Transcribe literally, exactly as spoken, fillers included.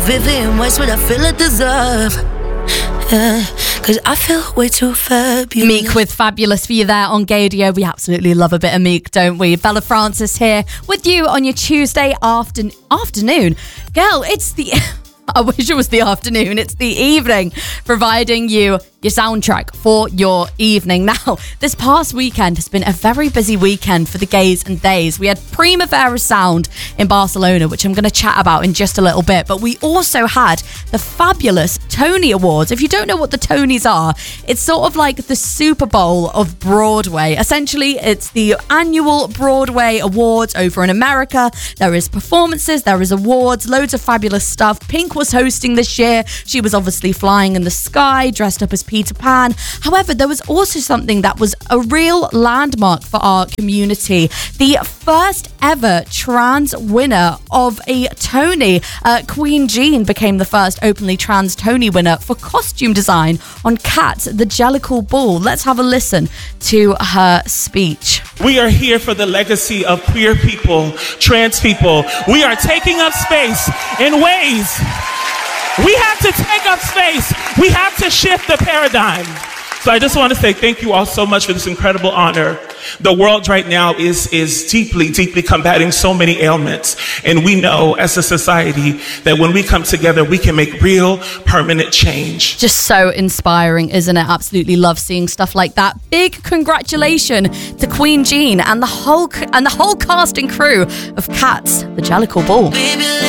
Vivian Westwood, I feel I deserve. Yeah, cause I feel way too fabulous. Meek with Fabulous for you there on Gaydio. We absolutely love a bit of Meek, don't we? Bella Francis here with you on your Tuesday after- afternoon. Girl, it's the... I wish it was the afternoon. It's the evening, providing you your soundtrack for your evening. Now, this past weekend has been a very busy weekend for the gays and theys. We had Primavera Sound in Barcelona, which I'm going to chat about in just a little bit. But we also had the fabulous Tony Awards. If you don't know what the Tonys are, it's sort of like the Super Bowl of Broadway. Essentially, it's the annual Broadway Awards over in America. There is performances, there is awards, loads of fabulous stuff. Pink was hosting this year. She was obviously flying in the sky, dressed up as Peter Pan. However, there was also something that was a real landmark for our community. The first ever trans winner of a Tony. Uh, Queen Jean became the first openly trans Tony winner for costume design on Cats, the Jellicle Ball. Let's have a listen to her speech. We are here for the legacy of queer people, trans people. We are taking up space in ways. We have to take up space. We have to shift the paradigm. So I just want to say thank you all so much for this incredible honor. The world right now is, is deeply, deeply combating so many ailments. And we know as a society that when we come together, we can make real, permanent change. Just so inspiring, isn't it? Absolutely love seeing stuff like that. Big congratulations to Queen Jean and the whole and the whole cast and crew of Cats, the Jellicle Ball. Baby,